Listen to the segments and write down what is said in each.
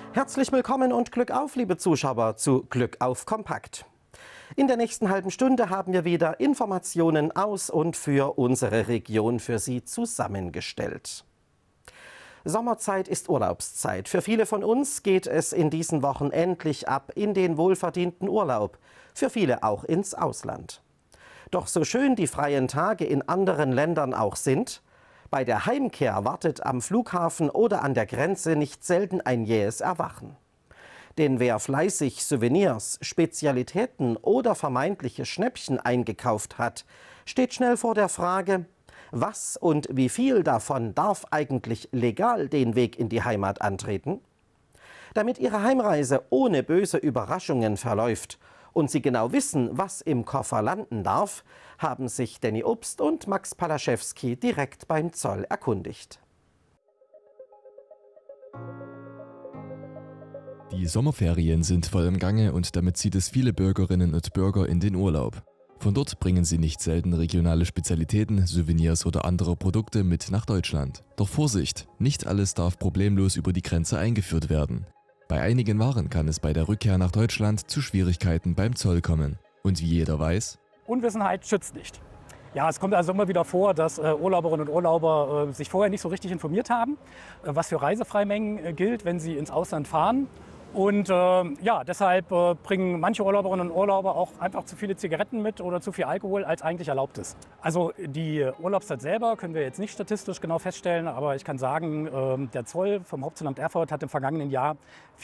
Herzlich willkommen und Glück auf, liebe Zuschauer, zu Glück auf Kompakt. In der nächsten halben Stunde haben wir wieder Informationen aus und für unsere Region für Sie zusammengestellt. Sommerzeit ist Urlaubszeit. Für viele von uns geht es in diesen Wochen endlich ab in den wohlverdienten Urlaub. Für viele auch ins Ausland. Doch so schön die freien Tage in anderen Ländern auch sind, bei der Heimkehr wartet am Flughafen oder an der Grenze nicht selten ein jähes Erwachen. Denn wer fleißig Souvenirs, Spezialitäten oder vermeintliche Schnäppchen eingekauft hat, steht schnell vor der Frage, was und wie viel davon darf eigentlich legal den Weg in die Heimat antreten? Damit Ihre Heimreise ohne böse Überraschungen verläuft und Sie genau wissen, was im Koffer landen darf, haben sich Danny Obst und Max Palaschewski direkt beim Zoll erkundigt. Die Sommerferien sind voll im Gange und damit zieht es viele Bürgerinnen und Bürger in den Urlaub. Von dort bringen sie nicht selten regionale Spezialitäten, Souvenirs oder andere Produkte mit nach Deutschland. Doch Vorsicht, nicht alles darf problemlos über die Grenze eingeführt werden. Bei einigen Waren kann es bei der Rückkehr nach Deutschland zu Schwierigkeiten beim Zoll kommen. Und wie jeder weiß, Unwissenheit schützt nicht. Ja, es kommt also immer wieder vor, dass Urlauberinnen und Urlauber sich vorher nicht so richtig informiert haben, was für Reisefreimengen gilt, wenn sie ins Ausland fahren. Und deshalb bringen manche Urlauberinnen und Urlauber auch einfach zu viele Zigaretten mit oder zu viel Alkohol, als eigentlich erlaubt ist. Also die Urlaubszeit selber können wir jetzt nicht statistisch genau feststellen, aber ich kann sagen, der Zoll vom Hauptzollamt Erfurt hat im vergangenen Jahr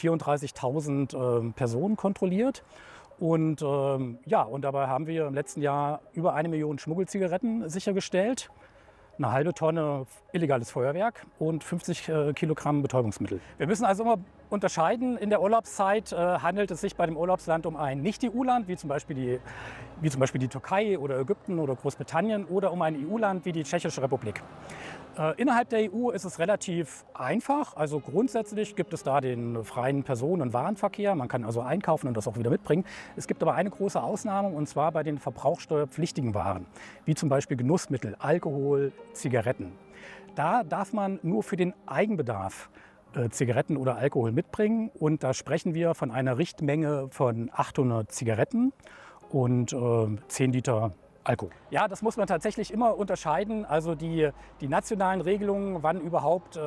34.000 Personen kontrolliert. Und dabei haben wir im letzten Jahr über 1 Million Schmuggelzigaretten sichergestellt, eine halbe Tonne illegales Feuerwerk und 50 Kilogramm Betäubungsmittel. Wir müssen also immer unterscheiden, in der Urlaubszeit handelt es sich bei dem Urlaubsland um ein Nicht-EU-Land, wie zum Beispiel die Türkei oder Ägypten oder Großbritannien, oder um ein EU-Land wie die Tschechische Republik. Innerhalb der EU ist es relativ einfach. Also grundsätzlich gibt es da den freien Personen- und Warenverkehr. Man kann also einkaufen und das auch wieder mitbringen. Es gibt aber eine große Ausnahme, und zwar bei den verbrauchssteuerpflichtigen Waren, wie zum Beispiel Genussmittel, Alkohol, Zigaretten. Da darf man nur für den Eigenbedarf Zigaretten oder Alkohol mitbringen. Und da sprechen wir von einer Richtmenge von 800 Zigaretten und 10 Liter Alkohol. Ja, das muss man tatsächlich immer unterscheiden. Also die nationalen Regelungen, wann überhaupt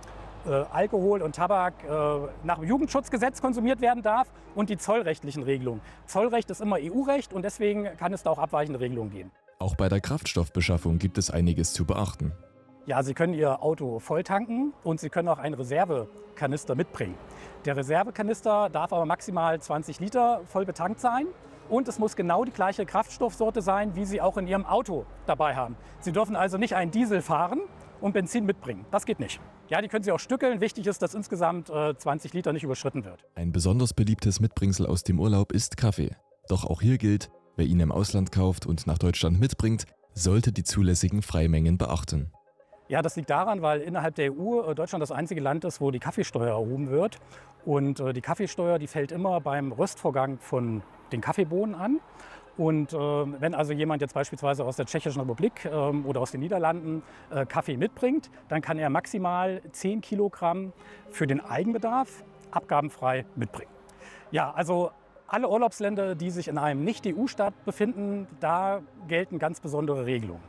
Alkohol und Tabak nach dem Jugendschutzgesetz konsumiert werden darf, und die zollrechtlichen Regelungen. Zollrecht ist immer EU-Recht und deswegen kann es da auch abweichende Regelungen geben. auch bei der Kraftstoffbeschaffung gibt es einiges zu beachten. Ja, Sie können Ihr Auto voll tanken und Sie können auch einen Reservekanister mitbringen. Der Reservekanister darf aber maximal 20 Liter voll betankt sein. Und es muss genau die gleiche Kraftstoffsorte sein, wie Sie auch in Ihrem Auto dabei haben. Sie dürfen also nicht einen Diesel fahren und Benzin mitbringen. Das geht nicht. Ja, die können Sie auch stückeln. Wichtig ist, dass insgesamt 20 Liter nicht überschritten wird. Ein besonders beliebtes Mitbringsel aus dem Urlaub ist Kaffee. Doch auch hier gilt, wer ihn im Ausland kauft und nach Deutschland mitbringt, sollte die zulässigen Freimengen beachten. Ja, das liegt daran, weil innerhalb der EU Deutschland das einzige Land ist, wo die Kaffeesteuer erhoben wird. Und die Kaffeesteuer, die fällt immer beim Röstvorgang von den Kaffeebohnen an. Und wenn also jemand jetzt beispielsweise aus der Tschechischen Republik oder aus den Niederlanden Kaffee mitbringt, dann kann er maximal 10 Kilogramm für den Eigenbedarf abgabenfrei mitbringen. Ja, also alle Urlaubsländer, die sich in einem Nicht-EU-Staat befinden, da gelten ganz besondere Regelungen.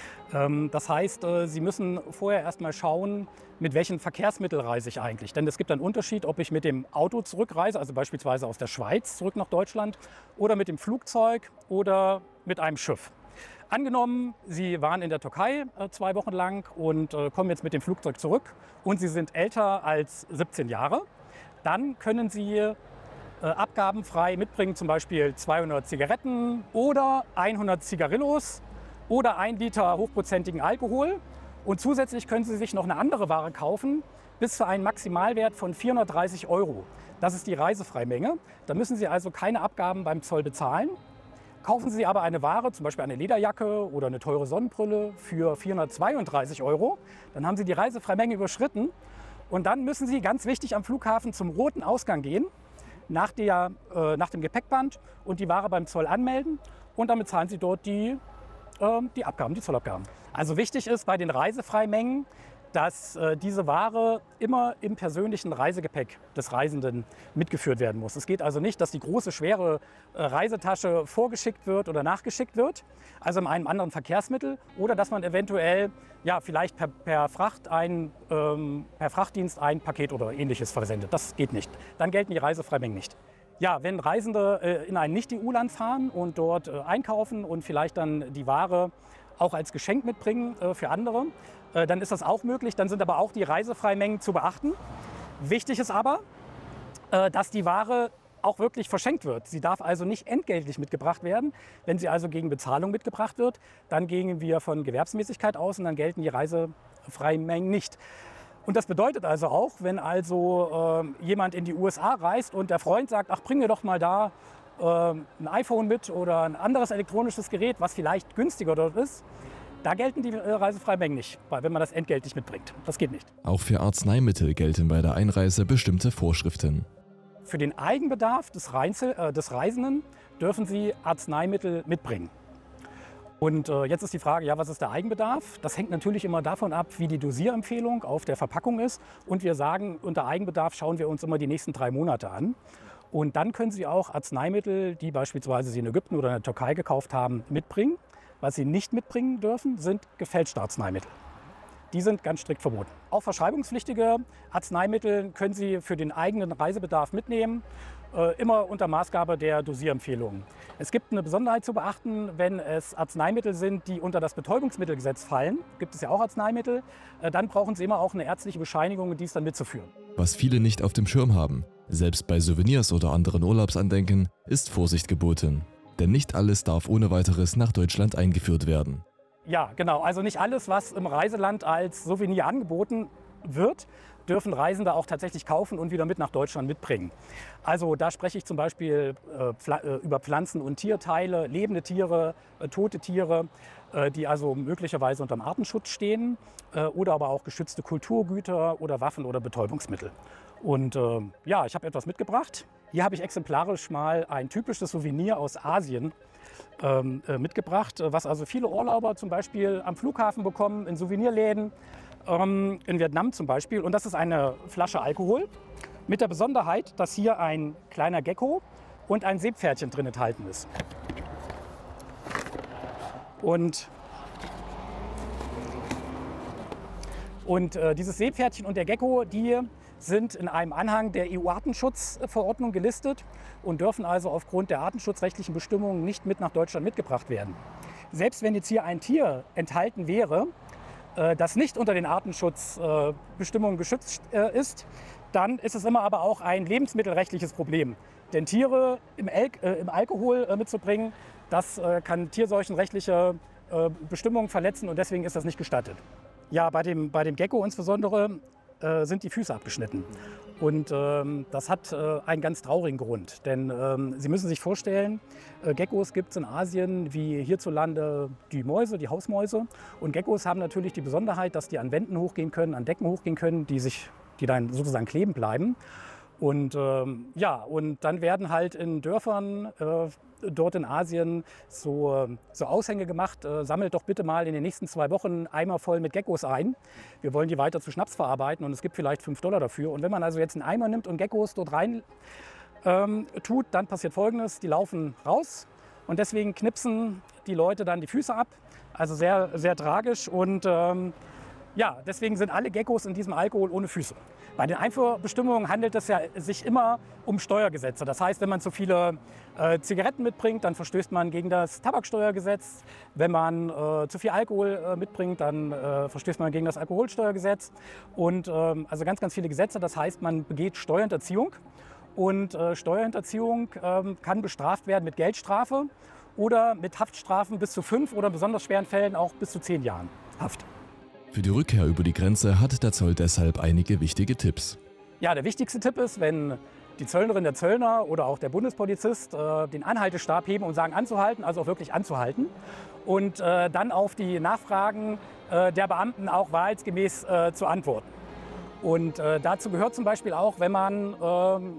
Das heißt, Sie müssen vorher erstmal schauen, mit welchen Verkehrsmitteln reise ich eigentlich. Denn es gibt einen Unterschied, ob ich mit dem Auto zurückreise, also beispielsweise aus der Schweiz zurück nach Deutschland, oder mit dem Flugzeug oder mit einem Schiff. Angenommen, Sie waren in der Türkei 2 Wochen lang und kommen jetzt mit dem Flugzeug zurück und Sie sind älter als 17 Jahre, dann können Sie abgabenfrei mitbringen, zum Beispiel 200 Zigaretten oder 100 Zigarillos oder 1 Liter hochprozentigen Alkohol. Und zusätzlich können Sie sich noch eine andere Ware kaufen, bis zu einem Maximalwert von 430 €. Das ist die Reisefreimenge. Da müssen Sie also keine Abgaben beim Zoll bezahlen. Kaufen Sie aber eine Ware, zum Beispiel eine Lederjacke oder eine teure Sonnenbrille für 432 €, dann haben Sie die Reisefreimenge überschritten. Und dann müssen Sie, ganz wichtig, am Flughafen zum roten Ausgang gehen, nach dem Gepäckband, und die Ware beim Zoll anmelden. Und dann bezahlen Sie dort die Abgaben, die Zollabgaben. Also wichtig ist bei den Reisefreimengen, dass diese Ware immer im persönlichen Reisegepäck des Reisenden mitgeführt werden muss. Es geht also nicht, dass die große, schwere Reisetasche vorgeschickt wird oder nachgeschickt wird, also in einem anderen Verkehrsmittel, oder dass man eventuell vielleicht per Frachtdienst ein Paket oder Ähnliches versendet. Das geht nicht. Dann gelten die Reisefreimengen nicht. Ja, wenn Reisende in ein Nicht-EU-Land fahren und dort einkaufen und vielleicht dann die Ware auch als Geschenk mitbringen für andere, dann ist das auch möglich. Dann sind aber auch die Reisefreimengen zu beachten. Wichtig ist aber, dass die Ware auch wirklich verschenkt wird. Sie darf also nicht entgeltlich mitgebracht werden. Wenn sie also gegen Bezahlung mitgebracht wird, dann gehen wir von Gewerbsmäßigkeit aus und dann gelten die Reisefreimengen nicht. Und das bedeutet also auch, wenn also jemand in die USA reist und der Freund sagt, ach, bring mir doch mal da ein iPhone mit oder ein anderes elektronisches Gerät, was vielleicht günstiger dort ist, da gelten die Reisefreimengen nicht, weil wenn man das entgeltlich mitbringt. Das geht nicht. Auch für Arzneimittel gelten bei der Einreise bestimmte Vorschriften. Für den Eigenbedarf des Reisenden dürfen Sie Arzneimittel mitbringen. Und jetzt ist die Frage, was ist der Eigenbedarf? Das hängt natürlich immer davon ab, wie die Dosierempfehlung auf der Verpackung ist. Und wir sagen, unter Eigenbedarf schauen wir uns immer die nächsten 3 Monate an. Und dann können Sie auch Arzneimittel, die beispielsweise Sie in Ägypten oder in der Türkei gekauft haben, mitbringen. Was Sie nicht mitbringen dürfen, sind gefälschte Arzneimittel. Die sind ganz strikt verboten. Auch verschreibungspflichtige Arzneimittel können Sie für den eigenen Reisebedarf mitnehmen, immer unter Maßgabe der Dosierempfehlungen. Es gibt eine Besonderheit zu beachten, wenn es Arzneimittel sind, die unter das Betäubungsmittelgesetz fallen, gibt es ja auch Arzneimittel, dann brauchen Sie immer auch eine ärztliche Bescheinigung, um dies dann mitzuführen. Was viele nicht auf dem Schirm haben, selbst bei Souvenirs oder anderen Urlaubsandenken, ist Vorsicht geboten. Denn nicht alles darf ohne weiteres nach Deutschland eingeführt werden. Ja, genau. Also nicht alles, was im Reiseland als Souvenir angeboten wird, dürfen Reisende auch tatsächlich kaufen und wieder mit nach Deutschland mitbringen. Also da spreche ich zum Beispiel über Pflanzen- und Tierteile, lebende Tiere, tote Tiere, die also möglicherweise unter dem Artenschutz stehen, oder aber auch geschützte Kulturgüter oder Waffen oder Betäubungsmittel. Und ich habe etwas mitgebracht. Hier habe ich exemplarisch mal ein typisches Souvenir aus Asien mitgebracht, was also viele Urlauber zum Beispiel am Flughafen bekommen, in Souvenirläden, in Vietnam zum Beispiel. Und das ist eine Flasche Alkohol mit der Besonderheit, dass hier ein kleiner Gecko und ein Seepferdchen drin enthalten ist. Und dieses Seepferdchen und der Gecko, die sind in einem Anhang der EU-Artenschutzverordnung gelistet und dürfen also aufgrund der artenschutzrechtlichen Bestimmungen nicht mit nach Deutschland mitgebracht werden. Selbst wenn jetzt hier ein Tier enthalten wäre, das nicht unter den Artenschutzbestimmungen geschützt ist, dann ist es immer aber auch ein lebensmittelrechtliches Problem. Denn Tiere im Alkohol mitzubringen, das kann tierseuchenrechtliche Bestimmungen verletzen und deswegen ist das nicht gestattet. Ja, bei dem Gecko insbesondere sind die Füße abgeschnitten. Und das hat einen ganz traurigen Grund. Denn Sie müssen sich vorstellen, Geckos gibt es in Asien wie hierzulande die Mäuse, die Hausmäuse. Und Geckos haben natürlich die Besonderheit, dass die an Wänden hochgehen können, an Decken hochgehen können, die dann sozusagen kleben bleiben. Und und dann werden halt in Dörfern dort in Asien so Aushänge gemacht. Sammelt doch bitte mal in den nächsten 2 Wochen Eimer voll mit Geckos ein. Wir wollen die weiter zu Schnaps verarbeiten und es gibt vielleicht $5 dafür. Und wenn man also jetzt einen Eimer nimmt und Geckos dort rein tut, dann passiert Folgendes: Die laufen raus und deswegen knipsen die Leute dann die Füße ab. Also sehr, sehr tragisch. Und deswegen sind alle Geckos in diesem Alkohol ohne Füße. Bei den Einfuhrbestimmungen handelt es sich immer um Steuergesetze. Das heißt, wenn man zu viele Zigaretten mitbringt, dann verstößt man gegen das Tabaksteuergesetz. Wenn man zu viel Alkohol mitbringt, dann verstößt man gegen das Alkoholsteuergesetz. Und also ganz, ganz viele Gesetze. Das heißt, man begeht Steuerhinterziehung. Und Steuerhinterziehung kann bestraft werden mit Geldstrafe oder mit Haftstrafen bis zu 5 oder in besonders schweren Fällen auch bis zu 10 Jahren Haft. Für die Rückkehr über die Grenze hat der Zoll deshalb einige wichtige Tipps. Ja, der wichtigste Tipp ist, wenn die Zöllnerin, der Zöllner oder auch der Bundespolizist den Anhaltestab heben und sagen anzuhalten, also auch wirklich anzuhalten. Und dann auf die Nachfragen der Beamten auch wahrheitsgemäß zu antworten. Und dazu gehört zum Beispiel auch, wenn man